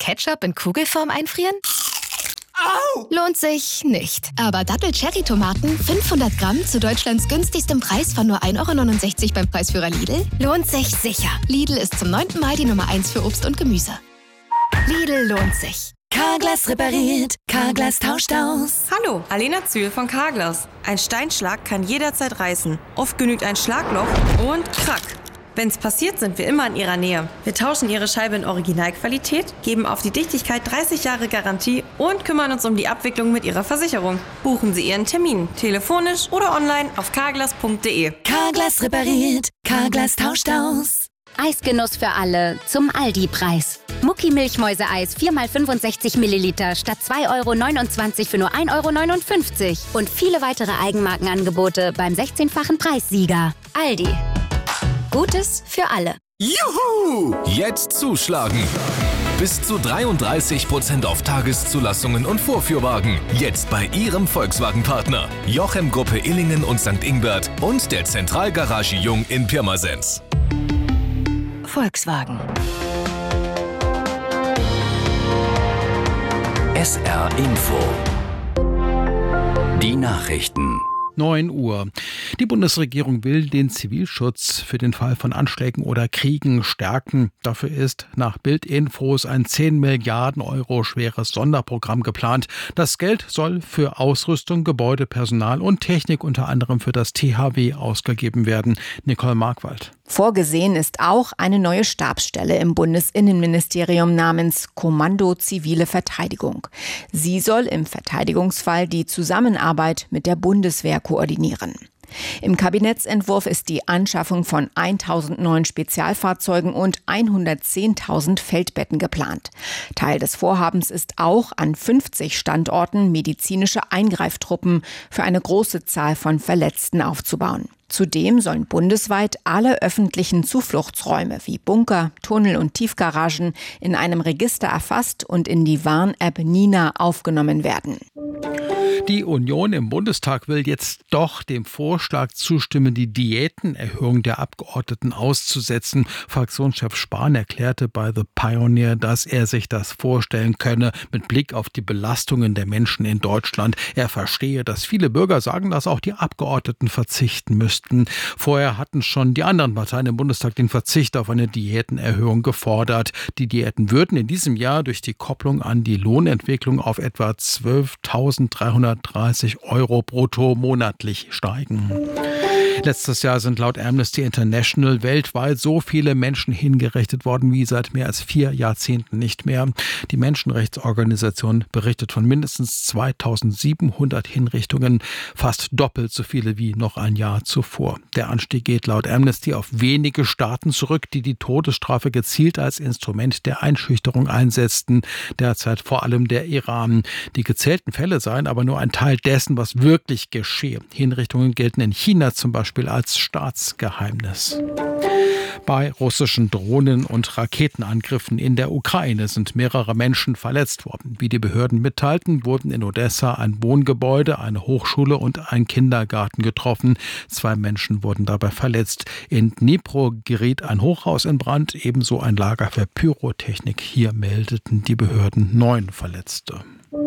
Ketchup in Kugelform einfrieren? Au! Lohnt sich nicht. Aber Dattel-Cherry-Tomaten 500 Gramm zu Deutschlands günstigstem Preis von nur 1,69 € beim Preisführer Lidl? Lohnt sich sicher. Lidl ist zum 9. Mal die Nummer 1 für Obst und Gemüse. Lidl lohnt sich. Carglass repariert, Carglass tauscht aus. Hallo, Alena Zühl von Carglass. Ein Steinschlag kann jederzeit reißen. Oft genügt ein Schlagloch und krack. Wenn's passiert, sind wir immer in Ihrer Nähe. Wir tauschen Ihre Scheibe in Originalqualität, geben auf die Dichtigkeit 30 Jahre Garantie und kümmern uns um die Abwicklung mit Ihrer Versicherung. Buchen Sie Ihren Termin, telefonisch oder online auf carglass.de. Carglass repariert, Carglass tauscht aus. Eisgenuss für alle zum Aldi-Preis. Mucki Milchmäuseeis 4x65 Milliliter statt 2,29 € für nur 1,59 € und viele weitere Eigenmarkenangebote beim 16-fachen Preissieger. Aldi. Gutes für alle. Juhu! Jetzt zuschlagen! Bis zu 33% auf Tageszulassungen und Vorführwagen. Jetzt bei Ihrem Volkswagen-Partner. Jochem Gruppe Illingen und St. Ingbert und der Zentralgarage Jung in Pirmasens. Volkswagen. SR Info. Die Nachrichten. 9 Uhr. Die Bundesregierung will den Zivilschutz für den Fall von Anschlägen oder Kriegen stärken. Dafür ist nach Bild-Infos ein 10 Milliarden € schweres Sonderprogramm geplant. Das Geld soll für Ausrüstung, Gebäude, Personal und Technik unter anderem für das THW ausgegeben werden. Nicole Markwald. Vorgesehen ist auch eine neue Stabsstelle im Bundesinnenministerium namens Kommando Zivile Verteidigung. Sie soll im Verteidigungsfall die Zusammenarbeit mit der Bundeswehr koordinieren. Im Kabinettsentwurf ist die Anschaffung von 1.000 neuen Spezialfahrzeugen und 110.000 Feldbetten geplant. Teil des Vorhabens ist auch, an 50 Standorten medizinische Eingreiftruppen für eine große Zahl von Verletzten aufzubauen. Zudem sollen bundesweit alle öffentlichen Zufluchtsräume wie Bunker, Tunnel und Tiefgaragen in einem Register erfasst und in die Warn-App Nina aufgenommen werden. Die Union im Bundestag will jetzt doch dem Vorschlag zustimmen, die Diätenerhöhung der Abgeordneten auszusetzen. Fraktionschef Spahn erklärte bei The Pioneer, dass er sich das vorstellen könne mit Blick auf die Belastungen der Menschen in Deutschland. Er verstehe, dass viele Bürger sagen, dass auch die Abgeordneten verzichten müssten. Vorher hatten schon die anderen Parteien im Bundestag den Verzicht auf eine Diätenerhöhung gefordert. Die Diäten würden in diesem Jahr durch die Kopplung an die Lohnentwicklung auf etwa 12.330 € brutto monatlich steigen. Letztes Jahr sind laut Amnesty International weltweit so viele Menschen hingerichtet worden wie seit mehr als 4 Jahrzehnten nicht mehr. Die Menschenrechtsorganisation berichtet von mindestens 2.700 Hinrichtungen, fast doppelt so viele wie noch ein Jahr zuvor. Der Anstieg geht laut Amnesty auf wenige Staaten zurück, die die Todesstrafe gezielt als Instrument der Einschüchterung einsetzten, derzeit vor allem der Iran. Die gezählten Fälle seien aber nur ein Teil dessen, was wirklich geschehe. Hinrichtungen gelten in China zum Beispiel als Staatsgeheimnis. Bei russischen Drohnen- und Raketenangriffen in der Ukraine sind mehrere Menschen verletzt worden. Wie die Behörden mitteilten, wurden in Odessa ein Wohngebäude, eine Hochschule und ein Kindergarten getroffen. 2 Menschen wurden dabei verletzt. In Dnipro geriet ein Hochhaus in Brand, ebenso ein Lager für Pyrotechnik. Hier meldeten die Behörden 9 Verletzte.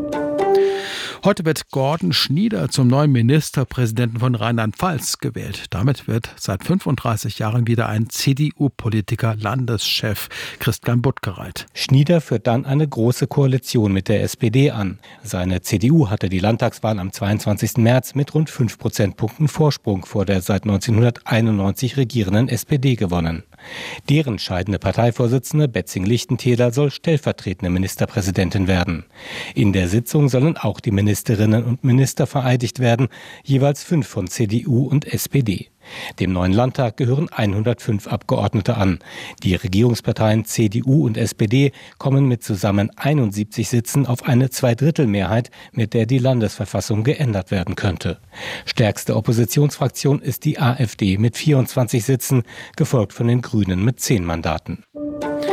Heute wird Gordon Schnieder zum neuen Ministerpräsidenten von Rheinland-Pfalz gewählt. Damit wird seit 35 Jahren wieder ein CDU-Politiker Landeschef. Christian Buttgereit. Schnieder führt dann eine große Koalition mit der SPD an. Seine CDU hatte die Landtagswahl am 22. März mit rund 5 Prozentpunkten Vorsprung vor der seit 1991 regierenden SPD gewonnen. Deren scheidende Parteivorsitzende Betzing-Lichtentäler soll stellvertretende Ministerpräsidentin werden. In der Sitzung sollen auch die Ministerinnen und Minister vereidigt werden, jeweils 5 von CDU und SPD. Dem neuen Landtag gehören 105 Abgeordnete an. Die Regierungsparteien CDU und SPD kommen mit zusammen 71 Sitzen auf eine Zweidrittelmehrheit, mit der die Landesverfassung geändert werden könnte. Stärkste Oppositionsfraktion ist die AfD mit 24 Sitzen, gefolgt von den Grünen mit 10 Mandaten.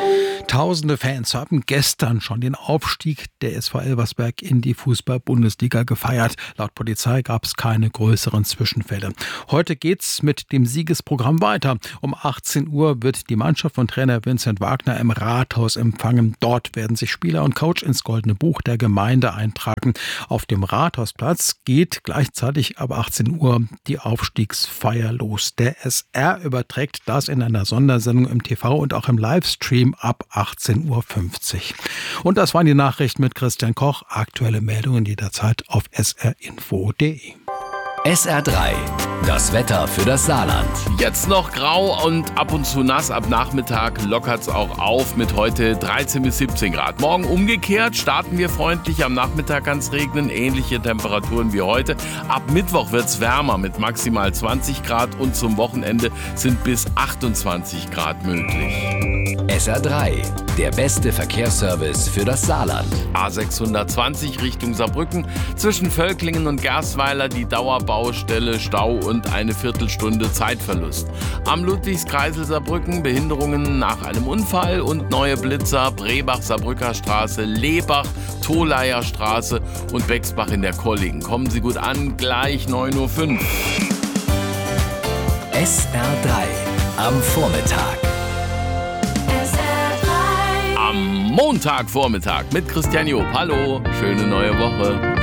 Tausende Fans haben gestern schon den Aufstieg der SV Elversberg in die Fußball-Bundesliga gefeiert. Laut Polizei gab es keine größeren Zwischenfälle. Heute geht's mit dem Siegesprogramm weiter. Um 18 Uhr wird die Mannschaft von Trainer Vincent Wagner im Rathaus empfangen. Dort werden sich Spieler und Coach ins Goldene Buch der Gemeinde eintragen. Auf dem Rathausplatz geht gleichzeitig ab 18 Uhr die Aufstiegsfeier los. Der SR überträgt das in einer Sondersendung im TV und auch im Livestream ab 18:50 Uhr. Und das waren die Nachrichten mit Christian Koch. Aktuelle Meldungen jederzeit auf srinfo.de. SR3, das Wetter für das Saarland. Jetzt noch grau und ab und zu nass. Ab Nachmittag lockert es auch auf mit heute 13 bis 17 Grad. Morgen umgekehrt starten wir freundlich. Am Nachmittag kann es regnen. Ähnliche Temperaturen wie heute. Ab Mittwoch wird es wärmer mit maximal 20 Grad und zum Wochenende sind bis 28 Grad möglich. SR3, der beste Verkehrsservice für das Saarland. A620 Richtung Saarbrücken. Zwischen Völklingen und Gerstweiler die Dauerbaustelle, Stau und eine Viertelstunde Zeitverlust. Am Ludwigskreisel Saarbrücken Behinderungen nach einem Unfall und neue Blitzer, Brebach-Saarbrücker Straße, Lebach, Tholaier Straße und Bexbach in der Kolling. Kommen Sie gut an, gleich 9:05 Uhr. SR3 am Vormittag. Am Montagvormittag mit Christian Job. Hallo, schöne neue Woche.